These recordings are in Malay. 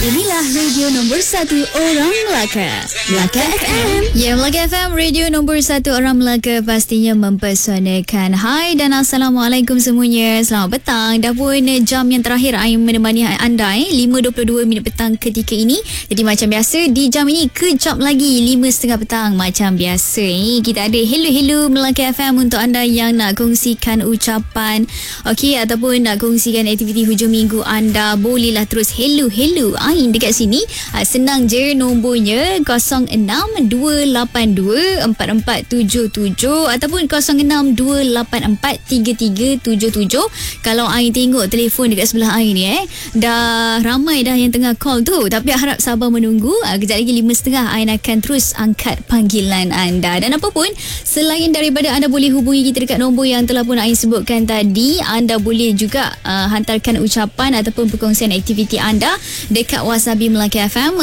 Inilah radio nombor 1 orang Melaka, Melaka FM. Ya, Melaka FM, radio nombor 1 orang Melaka, pastinya mempersonakan. Hai dan Assalamualaikum semuanya. Selamat petang. Dah pun jam yang terakhir Aim menemani anda 5.22 minit petang ketika ini. Jadi macam biasa di jam ini kejap lagi 5.30 petang macam biasa. Kita ada hello Melaka FM untuk anda yang nak kongsikan ucapan, okey, ataupun nak kongsikan aktiviti hujung minggu anda. Bolehlah terus hello Ain dekat sini. Senang je, nombornya 06-282-4477 ataupun 06-284-3377. Kalau Ain tengok telefon dekat sebelah Ain ni dah ramai dah yang tengah call tu, tapi harap sabar menunggu. Kejap lagi 5.30 Ain akan terus angkat panggilan anda. Dan apa pun, selain daripada anda boleh hubungi kita dekat nombor yang telah pun Ain sebutkan tadi, anda boleh juga hantarkan ucapan ataupun perkongsian aktiviti anda dekat WhatsApp Melaka FM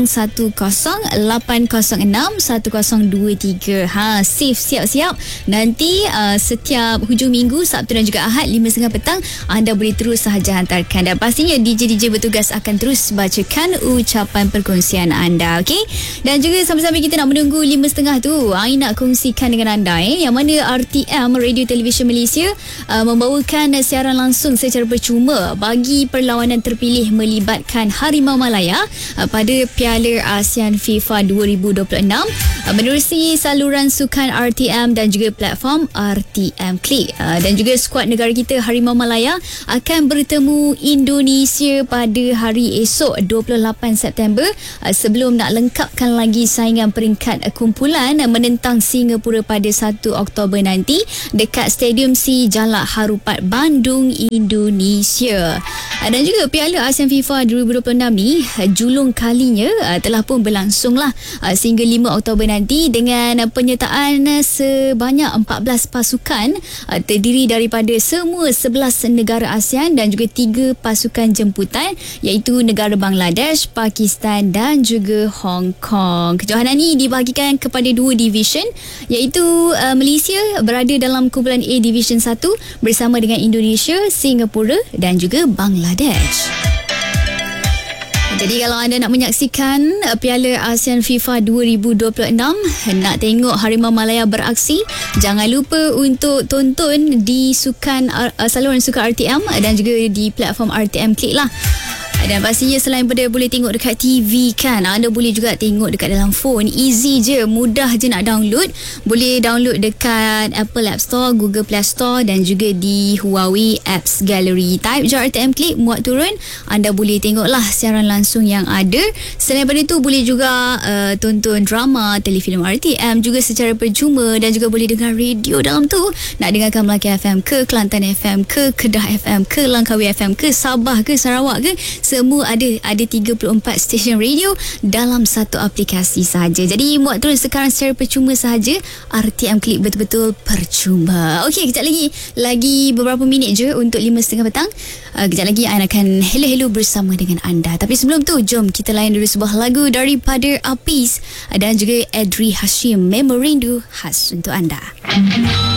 01-806-1023. Safe, siap-siap. Nanti setiap hujung minggu, Sabtu dan juga Ahad 5.30 petang, anda boleh terus sahaja hantarkan. Dan pastinya DJ bertugas akan terus bacakan ucapan perkongsian anda. Okey? Dan juga sambil-sambil kita nak menunggu 5.30 tu, Ain nak kongsikan dengan anda yang mana RTM, Radio Television Malaysia, membawakan siaran langsung secara percuma bagi perlawanan terpilih melibatkan Harimau Malaya pada Piala ASEAN FIFA 2026 menerusi saluran sukan RTM dan juga platform RTM Klik. Dan juga skuad negara kita Harimau Malaya akan bertemu Indonesia pada hari esok 28 September sebelum nak lengkapkan lagi saingan peringkat kumpulan menentang Singapura pada 1 Oktober nanti dekat Stadium C Jalak Harupat, Bandung, Indonesia. Dan juga Piala ASEAN FIFA 2026 ni julung kalinya telah pun berlangsung lah sehingga 5 Oktober nanti dengan penyertaan sebanyak 14 pasukan terdiri daripada semua 11 negara ASEAN dan juga 3 pasukan jemputan iaitu negara Bangladesh, Pakistan dan juga Hong Kong. Kejohanan ini dibahagikan kepada 2 division iaitu Malaysia berada dalam kumpulan A Division 1 bersama dengan Indonesia, Singapura dan juga Bangladesh. Jadi kalau anda nak menyaksikan Piala ASEAN FIFA 2026, nak tengok Harimau Malaya beraksi, jangan lupa untuk tonton di saluran sukan RTM dan juga di platform RTM Klik lah. Dan pastinya selain pada boleh tengok dekat TV kan, anda boleh juga tengok dekat dalam phone. Easy je, mudah je nak download. Boleh download dekat Apple App Store, Google Play Store dan juga di Huawei Apps Gallery. Type je RTM Klik, muat turun, anda boleh tengoklah siaran langsung yang ada. Selain daripada itu, boleh juga tonton drama, telefilm RTM juga secara percuma dan juga boleh dengar radio dalam tu. Nak dengarkan Melaka FM ke, Kelantan FM ke, Kedah FM ke, Langkawi FM ke, Sabah ke, Sarawak ke, semua ada 34 stesen radio dalam satu aplikasi sahaja. Jadi muat turun sekarang secara percuma sahaja. RTM Klik betul-betul percuma. Okey, kejap lagi beberapa minit je untuk 5.30 petang. Kejap lagi Ain akan hello bersama dengan anda. Tapi sebelum tu, jom kita layan dulu sebuah lagu daripada Apis dan juga Adri Hashim, Memorindo, khas untuk anda.